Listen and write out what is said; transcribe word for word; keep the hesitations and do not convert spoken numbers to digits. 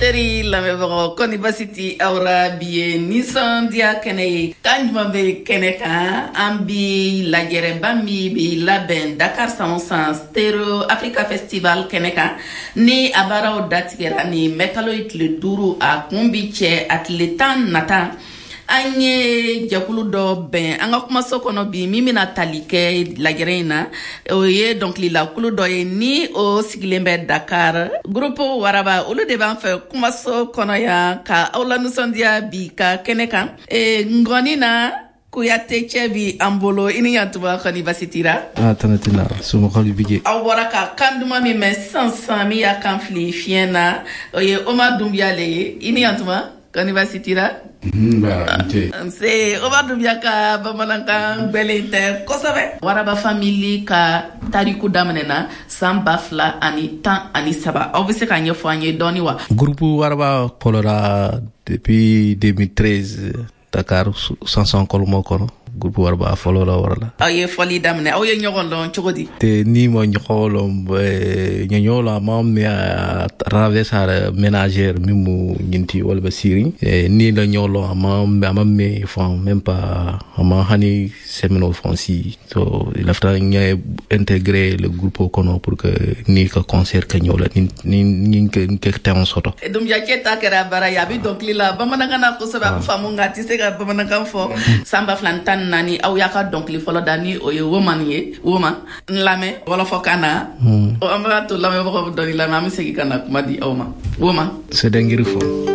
Auditeri lamɛbagaw Koni basi tɛ aw la bi ye nisɔndiya kɛnɛ ye kan jumɛn bɛ kɛnɛ kan an bi lajɛrɛba min bɛ labɛn Dakar san o san Stereo Africa Festival kɛnɛ kan ni a baaraw datigɛra ni mɛkalo ye tile duuru a kun bi cɛ a tile tan nata an ye jɛkulu dɔ bɛn an ka kumaso kɔnɔ bi min bɛna tali kɛ lajɛrɛ in na o ye dɔnkililakulu dɔ ye ni o sigilen bɛ Dakar groupe Waraba olu de b'an fɛ kumaso kɔnɔ yan ka aw la nisɔndiya bi ka kɛnɛ kan e ngɔni na Kuyate cɛ bi an bolo i ni yantuma Koni basi tira ah tanatina somɔgɔw bige aw bɔra ka kan duman min mɛn sisan min y'a kan fili fiɲɛ na o ye Omar Doumbia le ye i ni yantuma Koni basi tira c'est Omar Doumbia ka bamanankan gbɛlen tɛ kosɛbɛ Waraba famille ka tariku daminɛna san ba fila ani tan ani saba aw bɛ se ka ɲɛfɔ an ye dɔɔni wa groupe Waraba fɔlɔra depuis deux mille treize Dakar Sanson Kolmo kɔnɔ groupe Waraba fɔlɔ la wara la aw ye fɔli daminɛ aw ye ɲɔgɔn dɔn cogo di te ni ma ɲɔgɔn lɔn ɲɔɲɔ la ma me a travers sa ménagère mimu nyinti wala ba siri ni la ɲɔlɔ ama ama me fon même pas ama hani semino fonsi so il a fallu intégrer le groupe kono pour que ni ka concert ka ɲola ni ni ni ke temps soto Doumbia keta kɛra bara ya bi donc lila bamanankan na ko sɛbɛ famu ngati se ka bamanankan fɔ samba flantan nani aw y'a ka dɔnkili fɔlɔ da ni o ye woman ye woman lamɛn wɔlɔfɔ kan na an b'a to lamɛnbagaw dɔɔni lamɛn an bɛ segin ka na kuma di aw ma woman c'est dengiri fɔ